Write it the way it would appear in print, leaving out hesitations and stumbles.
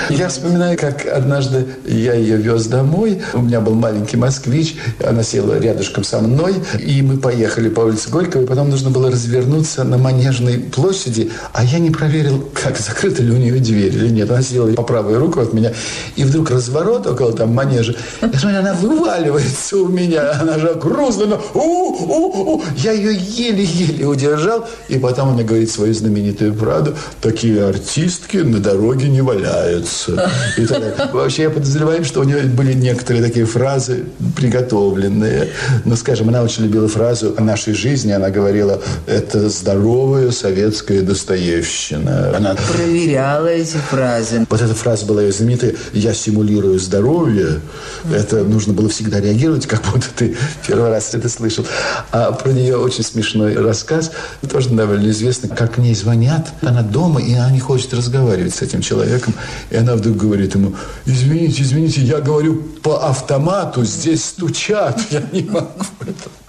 Я вспоминаю, как однажды я ее вез домой. У меня был маленький москвич. Она села рядышком со мной. И мы поехали по улице Горького. И потом нужно было развернуться на Манежной площади. А я не проверил, как закрыта ли у нее дверь или нет. Она сидела по правую руку от меня. И вдруг разворот около там Манежа. Я смотрю, она вываливается у меня. Она же грузная. Я ее еле-еле удержал. И потом она говорит свою знаменитую правду. Такие артистки на дороге не валяются. И так. Вообще я подозреваю, что у нее были некоторые такие фразы приготовленные. Ну, скажем, она очень любила фразу о нашей жизни. Она говорила, это здоровая советская достоевщина. Она проверяла эти фразы. Вот эта фраза была ее знаменитая. Я симулирую здоровье. Это нужно было всегда реагировать, как будто ты первый раз это слышал. А про нее очень смешной рассказ. Тоже довольно известно, как к ней звонят. Она дома, и она не хочет разговаривать с этим человеком. И она вдруг говорит ему, извините, я говорю по автомату, здесь стучат, я не могу это.